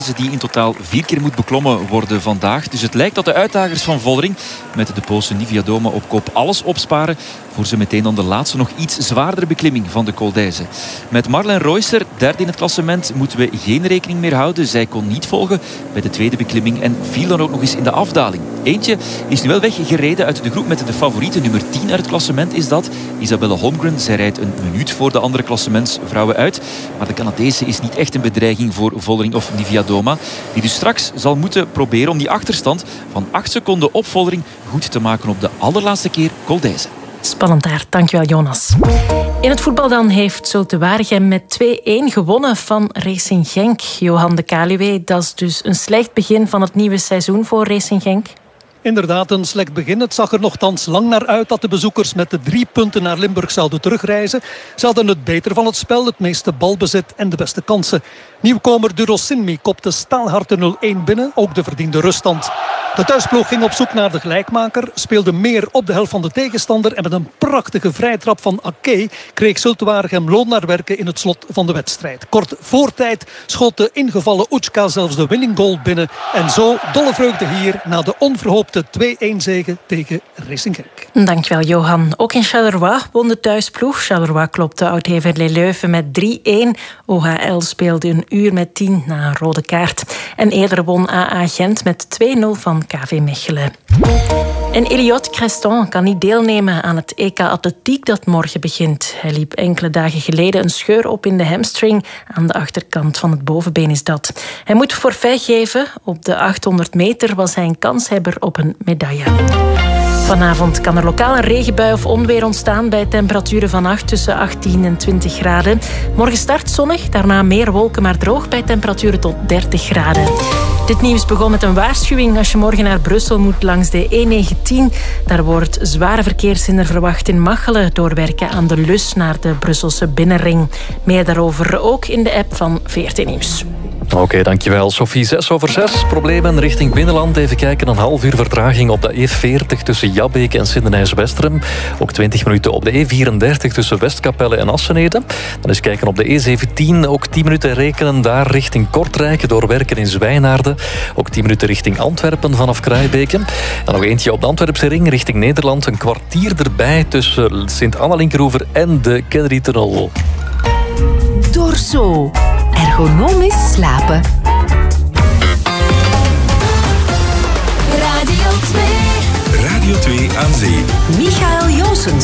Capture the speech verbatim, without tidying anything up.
die in totaal vier keer moet beklommen worden vandaag. Dus het lijkt dat de uitdagers van Vollering met de Poolse Nivia Doma op kop alles opsparen voor ze meteen dan de laatste nog iets zwaardere beklimming van de Col d'Èze. Met Marlen Reusser, derde in het klassement, moeten we geen rekening meer houden. Zij kon niet volgen bij de tweede beklimming en viel dan ook nog eens in de afdaling. Eentje is nu wel weggereden uit de groep met de favoriete. Nummer tien uit het klassement is dat. Isabelle Holmgren. Zij rijdt een minuut voor de andere klassementsvrouwen uit. Maar de Canadese is niet echt een bedreiging voor Vollering of Nivia Doma, die dus straks zal moeten proberen om die achterstand van acht seconden op Vollering goed te maken op de allerlaatste keer Col d'Èze. Spannend daar, dankjewel Jonas. In het voetbal dan heeft Zulte Waregem met twee-een gewonnen van Racing Genk. Johan de Kaluwe, dat is dus een slecht begin van het nieuwe seizoen voor Racing Genk. Inderdaad, een slecht begin. Het zag er nogthans lang naar uit dat de bezoekers met de drie punten naar Limburg zouden terugreizen. Ze hadden het beter van het spel, het meeste balbezit en de beste kansen. Nieuwkomer Duro Sinmi kopte staalharte nul-een binnen, ook de verdiende ruststand. De thuisploeg ging op zoek naar de gelijkmaker, speelde meer op de helft van de tegenstander en met een prachtige vrijtrap van Ake kreeg Zulte Waregem loon naar werken in het slot van de wedstrijd. Kort voor tijd schoot de ingevallen Uçka zelfs de winning goal binnen. En zo dolle vreugde hier na de onverhoopte twee-een zege tegen Racing Genk. Dankjewel Johan. Ook in Charleroi won de thuisploeg. Charleroi klopte Oud-Heverlee Leuven met drie-een. O H L speelde een uur met tien na een rode kaart. En eerder won A A Gent met twee-nul van K V Mechelen. En Elliot Creston kan niet deelnemen aan het E K Atletiek dat morgen begint. Hij liep enkele dagen geleden een scheur op in de hamstring. Aan de achterkant van het bovenbeen is dat. Hij moet forfait geven. Op de achthonderd meter was hij een kanshebber op een medaille. Vanavond kan er lokaal een regenbui of onweer ontstaan bij temperaturen van acht tussen achttien en twintig graden. Morgen start zonnig, daarna meer wolken maar droog bij temperaturen tot dertig graden. Dit nieuws begon met een waarschuwing als je morgen naar Brussel moet langs de E negentien. Daar wordt zware verkeershinder verwacht in Machelen door werken aan de Lus naar de Brusselse binnenring. Meer daarover ook in de app van V R T Nieuws. Oké, okay, dankjewel Sophie. Zes over zes. Problemen richting binnenland. Even kijken, een half uur vertraging op de E veertig tussen Jabbeek en Sindenijs-Westerem. Ook twintig minuten op de E vierendertig tussen Westkapelle en Assenede. Dan eens kijken op de E zeventien. Ook tien minuten rekenen daar richting Kortrijk door werken in Zwijnaarden. Ook tien minuten richting Antwerpen vanaf Kraaibeke. En nog eentje op de Antwerpse ring richting Nederland. Een kwartier erbij tussen Sint-Anna-Linkeroever en de Kennedy-tunnel. Dorso. Ergonomisch slapen. Radio twee. Radio twee aan zee. Michael Joosens.